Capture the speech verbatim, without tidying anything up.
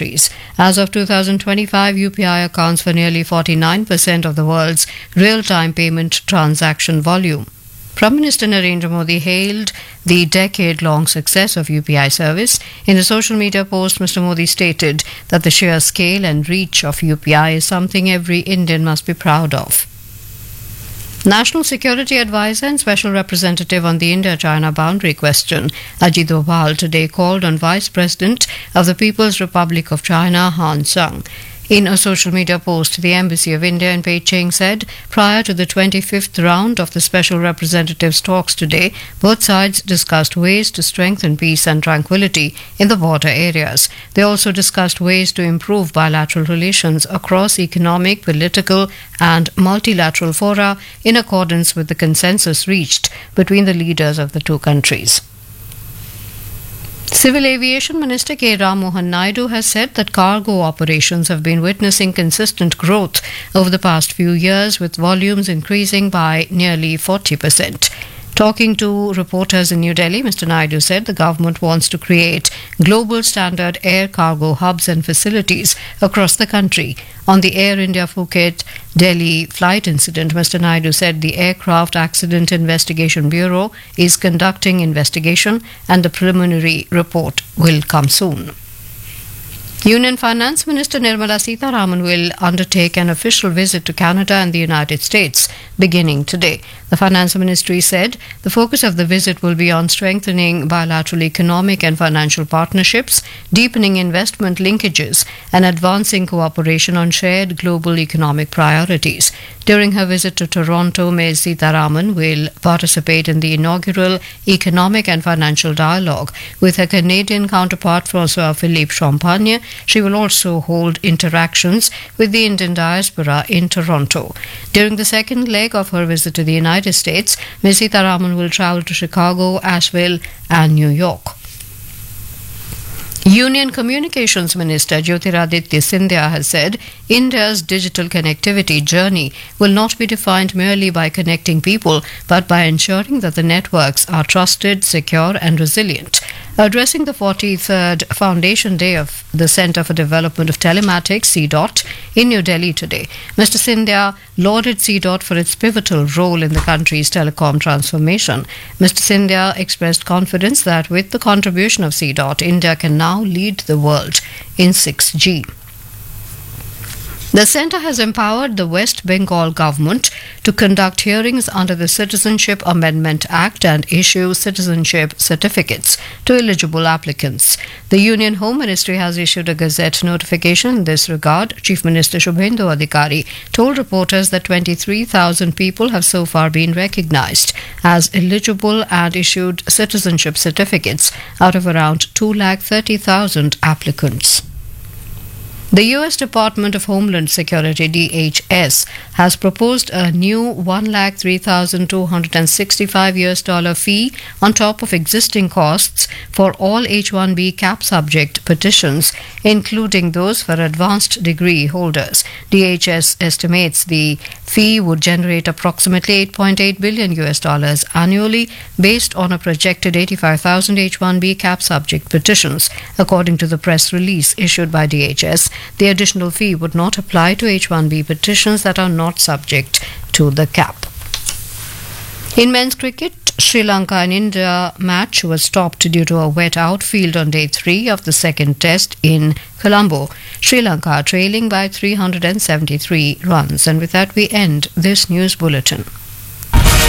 countries. As of two thousand twenty-five, U P I accounts for nearly forty-nine percent of the world's real-time payment transaction volume. Prime Minister Narendra Modi hailed the decade-long success of U P I service. In a social media post, Mister Modi stated that the sheer scale and reach of U P I is something every Indian must be proud of. National Security Advisor and Special Representative on the India-China boundary question, Ajit Doval, today called on Vice President of the People's Republic of China, Han Zheng. In a social media post, the Embassy of India in Beijing said prior to the twenty-fifth round of the Special Representatives' talks today, both sides discussed ways to strengthen peace and tranquility in the border areas. They also discussed ways to improve bilateral relations across economic, political and multilateral fora in accordance with the consensus reached between the leaders of the two countries. Civil Aviation Minister K. Ram Mohan Naidu has said that cargo operations have been witnessing consistent growth over the past few years, with volumes increasing by nearly forty percent. Talking to reporters in New Delhi, Mister Naidu said the government wants to create global standard air cargo hubs and facilities across the country. On the Air India Phuket Delhi flight incident, Mister Naidu said the Aircraft Accident Investigation Bureau is conducting investigation and the preliminary report will come soon. Union Finance Minister Nirmala Sitharaman will undertake an official visit to Canada and the United States beginning today. The Finance Ministry said the focus of the visit will be on strengthening bilateral economic and financial partnerships, deepening investment linkages, and advancing cooperation on shared global economic priorities. During her visit to Toronto, Miz Sitharaman will participate in the inaugural Economic and Financial Dialogue with her Canadian counterpart François Philippe Champagne. She will also hold interactions with the Indian diaspora in Toronto. During the second leg of her visit to the United States, Miz Sitharaman will travel to Chicago, Asheville, and New York. Union Communications Minister Jyotiraditya Scindia has said India's digital connectivity journey will not be defined merely by connecting people, but by ensuring that the networks are trusted, secure, and resilient. Addressing the forty-third Foundation Day of the Centre for Development of Telematics, C DOT, in New Delhi today, Mister Scindia lauded C DOT for its pivotal role in the country's telecom transformation. Mister Scindia expressed confidence that with the contribution of C DOT, India can now lead the world in six G. The centre has empowered the West Bengal government to conduct hearings under the Citizenship Amendment Act and issue citizenship certificates to eligible applicants. The Union Home Ministry has issued a gazette notification in this regard. Chief Minister Shubhendu Adhikari told reporters that twenty-three thousand people have so far been recognised as eligible and issued citizenship certificates out of around two lakh thirty thousand applicants. The U S Department of Homeland Security, D H S, has proposed a new one lakh three thousand two hundred sixty-five U S dollar fee on top of existing costs for all H one B cap subject petitions, including those for advanced degree holders. D H S estimates the fee would generate approximately eight point eight billion U S dollars annually based on a projected eighty-five thousand H one B cap subject petitions. According to the press release issued by D H S, the additional fee would not apply to H one B petitions that are not subject to the cap. In men's cricket, Sri Lanka and India match was stopped due to a wet outfield on day three of the second test in Colombo. Sri Lanka trailing by three hundred seventy-three runs. And with that, we end this news bulletin.